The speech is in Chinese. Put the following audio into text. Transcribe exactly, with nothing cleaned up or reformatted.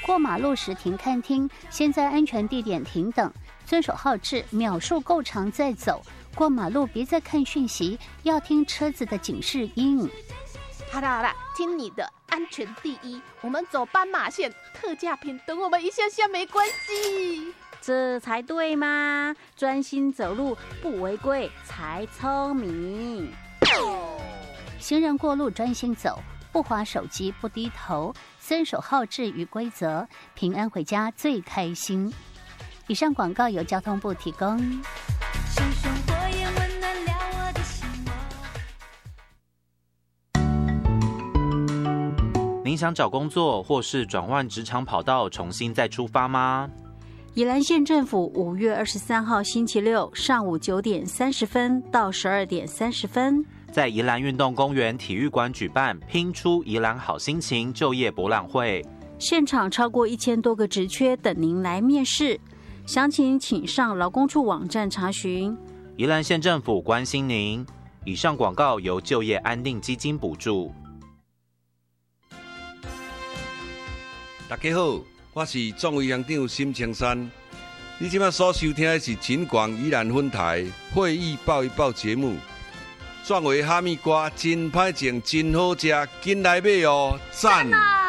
过马路时停看听，先在安全地点停等，遵守号志，秒数够长再走。过马路别再看讯息，要听车子的警示音。 好啦好啦，听你的，安全第一。我们走斑马线，特价品等我们一下下没关系。 这才对嘛，专心走路不违规才聪明。 行人过路专心走，不滑手机不低头，遵守号志与规则，平安回家最开心。以上广告由交通部提供。 熊熊火焰温暖了我的心窝。 您想找工作或是转换职场跑道，重新再出发吗？ 宜兰县政府五月二十三号星期六上午九点三十分到十二点三十分， 在宜兰运动公园体育馆举办拼出宜兰好心情就业博览会， 现场超过一千多个职缺等您来面试，详情请上劳工处网站查询。 宜兰县政府关心您。以上广告由就业安定基金补助。 大家好，我是壮维乡长沈青山。你现在所收听的是秦广宜兰分台会议报一报节目。壮维哈密瓜真歹种，真好食，紧来买哦！赞！